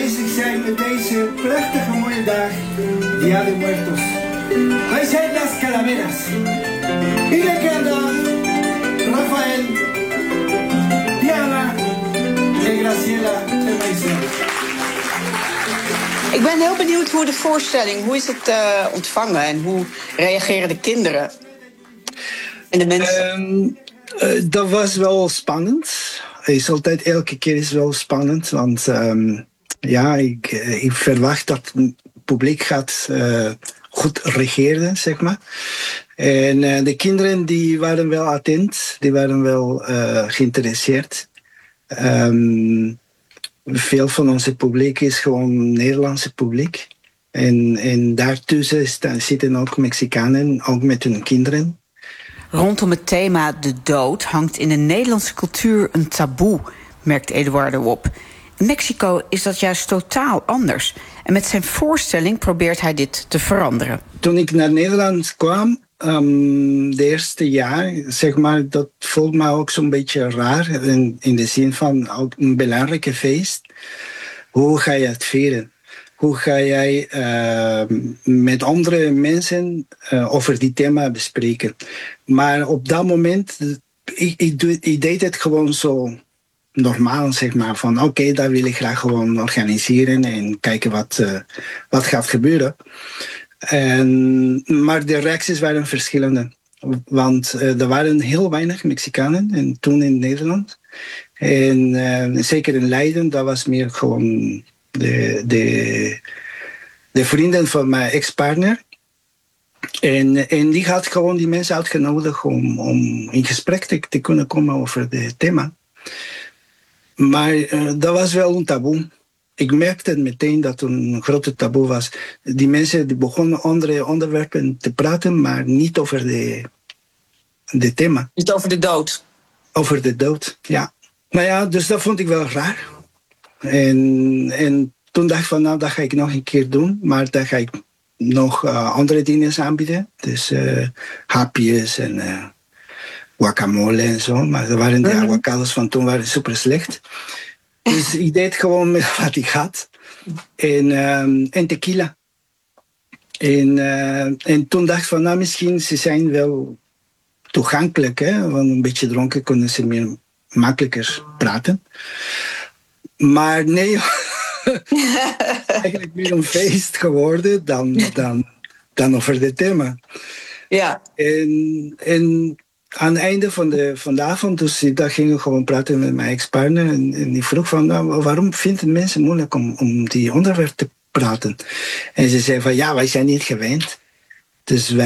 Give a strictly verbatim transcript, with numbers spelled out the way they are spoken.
aanwezig zijn op deze prachtige mooie dag, Dia de Muertos. Wij zijn Las Calaveras. Miguel Granda, Rafael, Diana en Graciela en mijzelf. Ik ben heel benieuwd hoe de voorstelling, hoe is het uh, ontvangen en hoe reageren de kinderen en de mensen? Um, uh, dat was wel spannend. Het is altijd, elke keer is wel spannend, want um, ja, ik, uh, ik verwacht dat het publiek gaat uh, goed reageren, zeg maar. En uh, de kinderen die waren wel attent, die waren wel uh, geïnteresseerd. Um, Veel van onze publiek is gewoon Nederlandse publiek. En, en daartussen staan, zitten ook Mexicanen, ook met hun kinderen. Rondom het thema de dood hangt in de Nederlandse cultuur een taboe, merkt Eduardo op. In Mexico is dat juist totaal anders. En met zijn voorstelling probeert hij dit te veranderen. Toen ik naar Nederland kwam, um, de eerste jaar, zeg maar, dat voelt me ook zo'n beetje raar. In, in de zin van ook een belangrijke feest. Hoe ga je het vieren? Hoe ga jij uh, met andere mensen uh, over die thema bespreken? Maar op dat moment, ik, ik, doe, ik deed het gewoon zo normaal, zeg maar. Van oké, okay, dat wil ik graag gewoon organiseren en kijken wat, uh, wat gaat gebeuren. En, maar de reacties waren verschillende. Want uh, er waren heel weinig Mexicanen en toen in Nederland. En uh, zeker in Leiden, dat was meer gewoon de, de, de vrienden van mijn ex-partner. En, en die had gewoon die mensen uitgenodigd om, om in gesprek te, te kunnen komen over het thema. Maar uh, dat was wel een taboe. Ik merkte meteen dat het een grote taboe was. Die mensen die begonnen andere onderwerpen te praten, maar niet over de, de thema. Niet over de dood? Over de dood, ja. Nou ja, dus dat vond ik wel raar. En, en toen dacht ik van, nou, dat ga ik nog een keer doen. Maar dan ga ik nog uh, andere dingen aanbieden. Dus uh, hapjes en uh, guacamole en zo. Maar dat waren de avocados van toen waren super slecht. Dus ik deed gewoon met wat ik had. En, um, en tequila. En, uh, en toen dacht ik van, nou, misschien ze zijn wel toegankelijk. Hè? Want een beetje dronken kunnen ze meer makkelijker praten. Maar nee, eigenlijk meer een feest geworden dan, dan, dan over dit thema. Ja. En, en aan het einde van de, van de avond, dus daar gingen we gewoon praten met mijn ex-partner. En, en die vroeg van, nou, waarom vinden mensen moeilijk om, om die onderwerp te praten? En ze zei van, ja, wij zijn niet gewend. Dus wij